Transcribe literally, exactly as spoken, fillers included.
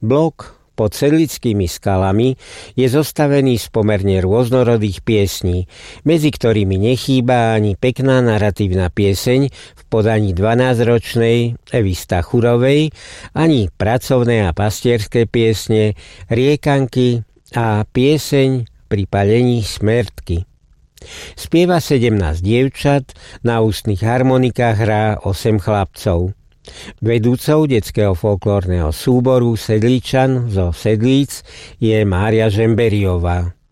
Blok pod Sedlickými skalami je zostavený z pomerne rôznorodých piesní, medzi ktorými nechýba ani pekná naratívna pieseň v podaní dvanásťročnej Evy Stachurovej, ani pracovné a pastierské piesne, riekanky a pieseň Pri palení smrtky. Spieva sedemnásť dievčat, na ústnych harmonikách hrá osem chlapcov. Vedúcou detského folklórneho súboru Sedličan zo Sedlíc je Mária Žemberiová.